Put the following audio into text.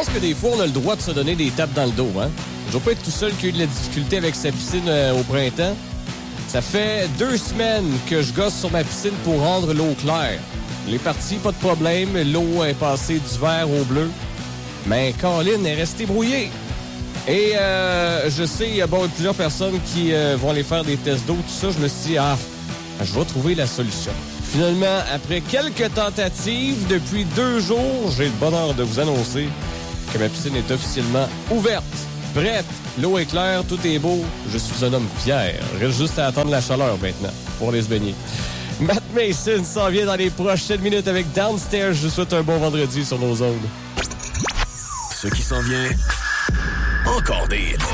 pense que des fois, on a le droit de se donner des tapes dans le dos. Hein? Je dois pas être tout seul qui a eu de la difficulté avec sa piscine au printemps. Ça fait 2 semaines que je gosse sur ma piscine pour rendre l'eau claire. Les parties, pas de problème. L'eau est passée du vert au bleu. Mais Colin est restée brouillée. Et je sais, il y a plusieurs personnes qui vont aller faire des tests d'eau, tout ça. Je me suis dit, je vais trouver la solution. Finalement, après quelques tentatives, depuis 2 jours, j'ai le bonheur de vous annoncer que ma piscine est officiellement ouverte, prête. L'eau est claire, tout est beau. Je suis un homme fier. Reste juste à attendre la chaleur maintenant pour aller se baigner. Matt Mason s'en vient dans les prochaines minutes avec Downstairs. Je vous souhaite un bon vendredi sur nos ondes. Ce qui s'en vient, encore des hits.